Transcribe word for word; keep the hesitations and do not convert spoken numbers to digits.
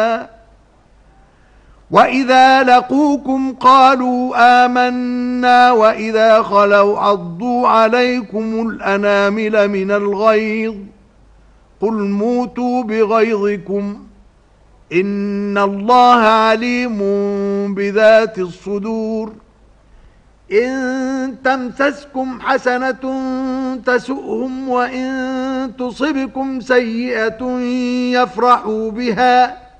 وَإِذَا لَقُوكُمْ قَالُوا آمَنَّا وَإِذَا خَلَوْا عَضُّوا عَلَيْكُمُ الْأَنَامِلَ مِنَ الْغَيْظِ قُلْ مُوتُوا بِغَيْظِكُمْ إِنَّ اللَّهَ عَلِيمٌ بِذَاتِ الصُّدُورِ إِن تَمْسَسْكُمْ حَسَنَةٌ تَسُؤْهُمْ وَإِن تُصِبْكُمْ سَيِّئَةٌ يَفْرَحُوا بِهَا